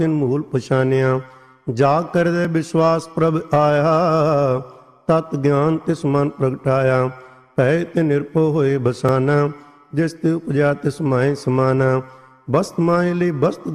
ਤਿਨ ਮੂਲ ਪਛਾਨਿਆ। ਜਾ ਕਰਦੇ ਵਿਸ਼ਵਾਸ ਪ੍ਰਭ ਆਇਆ, ਤਤ ਗਿਆਨ ਤਿਸ ਮਨ ਪ੍ਰਗਟਾਇਆ। ਭੈ ਤੇ ਨਿਰਭਉ ਹੋਏ ਬਸਾਨਾ, ਜਿਸ ਤੇ ਉਪਜਾ ਤਿਸ ਮਾਹਿ ਸਮਾਨਾ। ਬਸਤ ਮਾਹਿ ਲਈ ਬਸਤ